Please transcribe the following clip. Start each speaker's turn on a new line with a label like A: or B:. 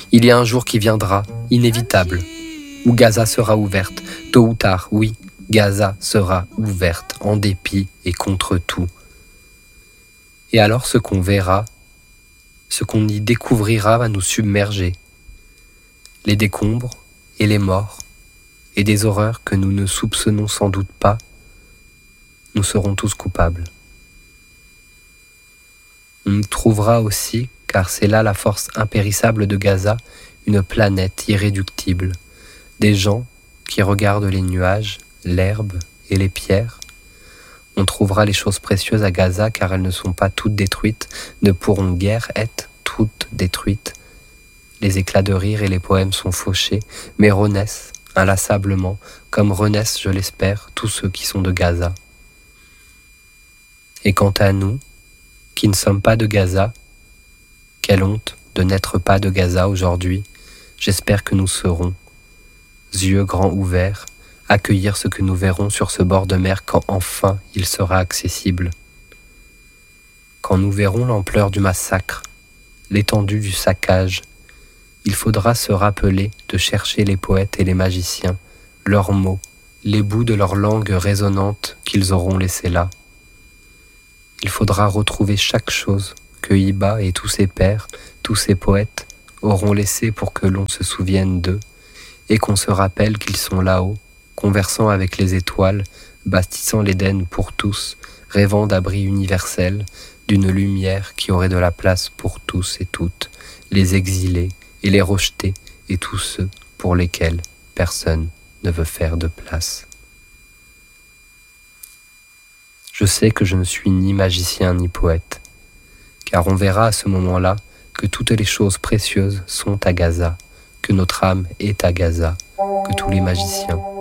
A: Il y a un jour qui viendra, inévitable, où Gaza sera ouverte. Tôt ou tard, oui, Gaza sera ouverte, en dépit et contre tout. Et alors ce qu'on verra, ce qu'on y découvrira va nous submerger. Les décombres et les morts, et des horreurs que nous ne soupçonnons sans doute pas, nous serons tous coupables. On nous trouvera aussi, car c'est là la force impérissable de Gaza, une planète irréductible, des gens qui regardent les nuages, l'herbe et les pierres. On trouvera les choses précieuses à Gaza car elles ne sont pas toutes détruites, ne pourront guère être toutes détruites. Les éclats de rire et les poèmes sont fauchés, mais renaissent inlassablement, comme renaissent, je l'espère, tous ceux qui sont de Gaza. Et quant à nous, qui ne sommes pas de Gaza, quelle honte de n'être pas de Gaza aujourd'hui, j'espère que nous serons, yeux grands ouverts, accueillir ce que nous verrons sur ce bord de mer quand enfin il sera accessible. Quand nous verrons l'ampleur du massacre, l'étendue du saccage, il faudra se rappeler de chercher les poètes et les magiciens, leurs mots, les bouts de leur langue résonnante qu'ils auront laissés là. Il faudra retrouver chaque chose que Iba et tous ses pairs, tous ses poètes auront laissé pour que l'on se souvienne d'eux et qu'on se rappelle qu'ils sont là-haut, conversant avec les étoiles, bâtissant l'Éden pour tous, rêvant d'abris universels, d'une lumière qui aurait de la place pour tous et toutes, les exilés et les rejetés et tous ceux pour lesquels personne ne veut faire de place. Je sais que je ne suis ni magicien ni poète, car on verra à ce moment-là que toutes les choses précieuses sont à Gaza, que notre âme est à Gaza, que tous les magiciens